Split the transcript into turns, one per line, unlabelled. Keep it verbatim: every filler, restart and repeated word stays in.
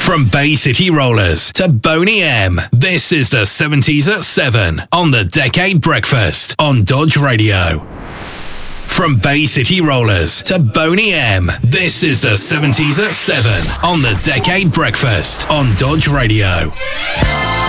From Bay City Rollers to Boney M, this is the seventies at seven on the Decade Breakfast on Dodge Radio. From Bay City Rollers to Boney M, this is the seventies at seven on the Decade Breakfast on Dodge Radio.